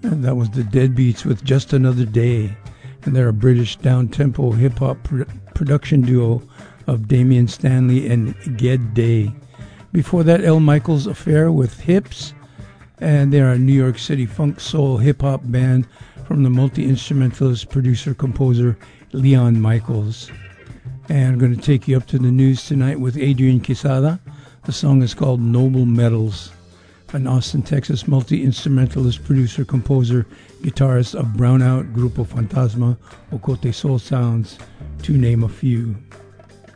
And that was the Deadbeats with Just Another Day. And they're a British down-tempo hip-hop production duo of Damian Stanley and Ged Day. Before that, L. Michaels Affair with Hips. And they're a New York City funk soul hip-hop band from the multi-instrumentalist producer-composer Leon Michaels. And I'm going to take you up to the news tonight with Adrian Quesada. The song is called Noble Metals. An Austin, Texas multi-instrumentalist, producer, composer, guitarist of Brownout, Grupo Fantasma, Ocote Soul Sounds, to name a few.